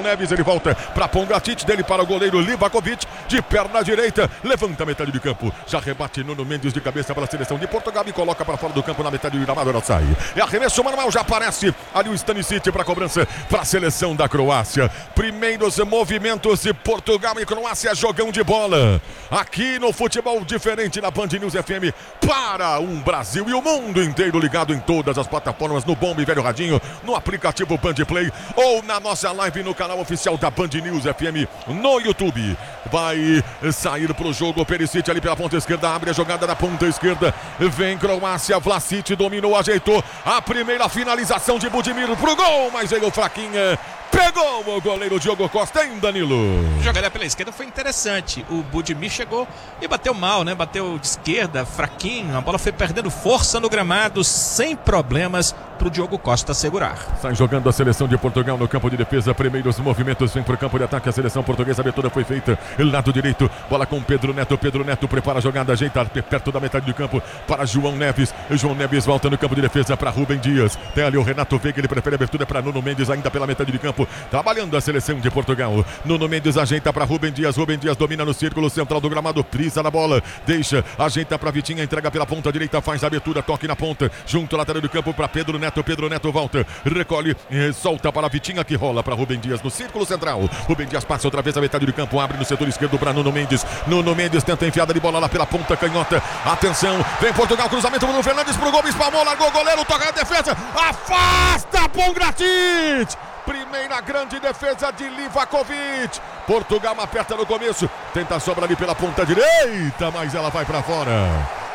Neves, ele volta para Pongracic, dele para o goleiro Livakovic, de perna direita, levanta a metade de campo, já rebate Nuno Mendes de cabeça para a seleção de Portugal e coloca para fora do campo na metade do gramado, ela sai. É arremesso manual, já aparece ali o Stanisic para a cobrança para a seleção da Croácia. Primeiros movimentos de Portugal e Croácia, jogão de bola. Aqui no Futebol Diferente na Band News FM para um Brasil e o mundo inteiro ligado em todas as plataformas, no bom e velho radinho, no aplicativo Band Play ou na nossa live no canal oficial da Band News FM no YouTube. Vai sair pro jogo, Perisic ali pela ponta esquerda, abre a jogada na ponta esquerda, vem Croácia, Vlasic dominou, ajeitou a primeira finalização de Budimir pro gol, mas veio fraquinha. Pegou o goleiro Diogo Costa, hein, Danilo? A jogada pela esquerda foi interessante. O Budimir chegou e bateu mal, né? Bateu de esquerda, fraquinho. A bola foi perdendo força no gramado, sem problemas para o Diogo Costa segurar. Sai jogando a seleção de Portugal no campo de defesa. Primeiros movimentos, vem para o campo de ataque. A seleção portuguesa, a abertura foi feita. Lado direito, bola com Pedro Neto. Pedro Neto prepara a jogada, ajeita perto da metade do campo para João Neves. João Neves volta no campo de defesa para Rubem Dias. Tem ali o Renato Veiga, ele prefere a abertura para Nuno Mendes, ainda pela metade de campo. Trabalhando a seleção de Portugal. Nuno Mendes ajeita para Rubem Dias. Rubem Dias domina no círculo central do gramado. Pisa na bola. Deixa. Ajeita para Vitinha. Entrega pela ponta direita. Faz a abertura. Toque na ponta. Junto ao lateral do campo para Pedro Neto. Pedro Neto volta. Recolhe. Solta para Vitinha que rola para Rubem Dias no círculo central. Rubem Dias passa outra vez a metade do campo. Abre no setor esquerdo para Nuno Mendes. Nuno Mendes tenta enfiada de bola lá pela ponta canhota. Atenção. Vem Portugal. Cruzamento Bruno Fernandes pro gol. Espalmou. Largou o goleiro. Toca na defesa. Afasta Pongracic. Primeira grande defesa de Livakovic. Portugal aperta no começo. Tenta a sobra ali pela ponta direita, mas ela vai para fora.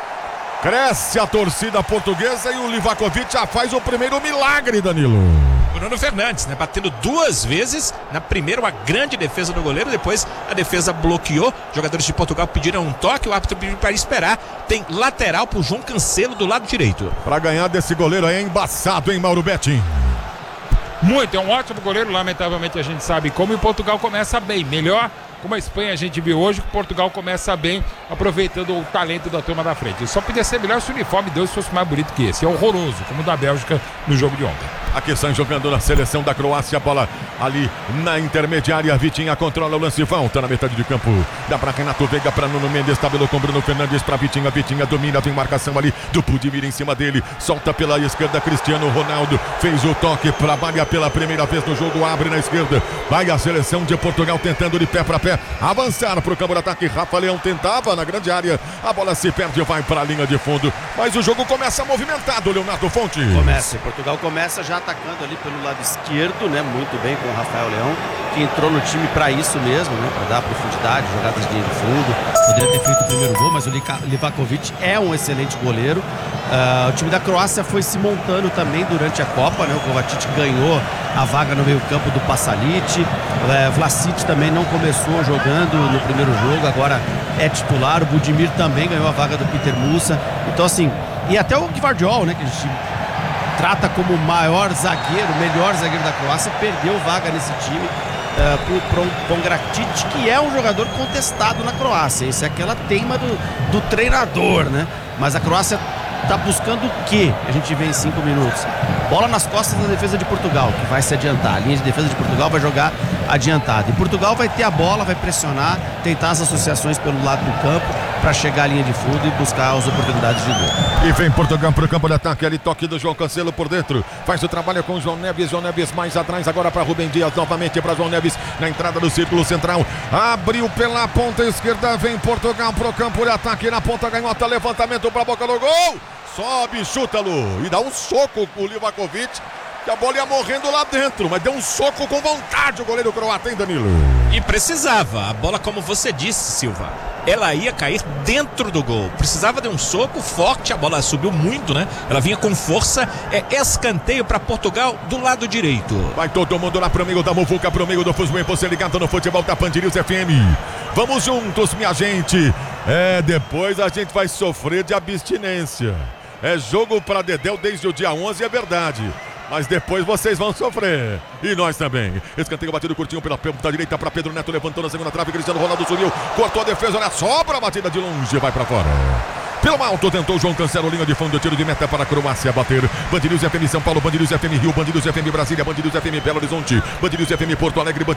Cresce a torcida portuguesa e o Livakovic já faz o primeiro milagre, Danilo. Bruno Fernandes, né? Batendo duas vezes. Na primeira, uma grande defesa do goleiro. Depois, a defesa bloqueou. Jogadores de Portugal pediram um toque. O árbitro pediu para esperar. Tem lateral pro João Cancelo do lado direito. Para ganhar desse goleiro aí é embaçado, hein, Mauro Betting? Muito, é um ótimo goleiro, lamentavelmente a gente sabe como, e Portugal começa bem, melhor como a Espanha a gente viu hoje, que Portugal começa bem, aproveitando o talento da turma da frente. Só podia ser melhor se o uniforme deles fosse mais bonito que esse, é horroroso, como o da Bélgica no jogo de ontem. Aqui estão jogando na seleção da Croácia, a bola ali na intermediária, Vitinha controla o lance, volta na metade de campo, dá para Renato Veiga, para Nuno Mendes, tabelou com Bruno Fernandes, para Vitinha, Vitinha domina, vem marcação ali do Budimir em cima dele, solta pela esquerda, Cristiano Ronaldo, fez o toque, trabalha pela primeira vez no jogo, abre na esquerda, vai a seleção de Portugal tentando de pé para pé, avançar para o campo de ataque, Rafa Leão tentava na grande área, a bola se perde, vai para a linha de fundo, mas o jogo começa movimentado, Leonardo Fonte. Portugal começa já atacando ali pelo lado esquerdo, né? Muito bem com o Rafael Leão, que entrou no time para isso mesmo, né? Para dar profundidade, jogadas de fundo. Poderia ter feito o primeiro gol, mas o Livakovic é um excelente goleiro. O time da Croácia foi se montando também durante a Copa, né? O Kovacic ganhou a vaga no meio-campo do Pasalic. Vlasic também não começou jogando no primeiro jogo, agora é titular. O Budimir também ganhou a vaga do Peter Musa. Então, assim, e até o Gvardiol, né? Que a gente trata como o maior zagueiro, o melhor zagueiro da Croácia, perdeu vaga nesse time pro Pongracic, que é um jogador contestado na Croácia. Isso é aquela teima do treinador, né? Mas a Croácia tá buscando o quê? A gente vê em 5 minutos. Bola nas costas da defesa de Portugal, que vai se adiantar. A linha de defesa de Portugal vai jogar adiantada. E Portugal vai ter a bola, vai pressionar, tentar as associações pelo lado do campo para chegar à linha de fundo e buscar as oportunidades de gol. E vem Portugal para o campo de ataque, ali toque do João Cancelo por dentro, faz o trabalho com o João Neves mais atrás, agora para Rubem Dias, novamente para João Neves, na entrada do círculo central, abriu pela ponta esquerda, vem Portugal para o campo de ataque, na ponta ganhota, levantamento para a boca do gol, sobe, chuta-lo, e dá um soco com o Livakovic, que a bola ia morrendo lá dentro, mas deu um soco com vontade o goleiro croata, hein, Danilo? E precisava, a bola, como você disse, Silva, ela ia cair dentro do gol, precisava de um soco forte, a bola subiu muito, né? Ela vinha com força, escanteio para Portugal do lado direito. Vai todo mundo lá pro meio da muvuca, pro meio do fuzuê, você ligado no futebol da Band News FM. Vamos juntos, minha gente. Depois a gente vai sofrer de abstinência. É jogo para Dedéu desde o dia 11, é verdade. Mas depois vocês vão sofrer. E nós também. Escanteio batido curtinho pela ponta direita para Pedro Neto. Levantou na segunda trave. Cristiano Ronaldo subiu. Cortou a defesa. Olha, sobra a batida de longe. Vai para fora. Pelo alto tentou João Cancelo. Linha de fundo. Tiro de meta para a Croácia bater. Band News FM São Paulo. Band News FM Rio. Band News FM Brasília. Band News FM Belo Horizonte. Band News FM Porto Alegre.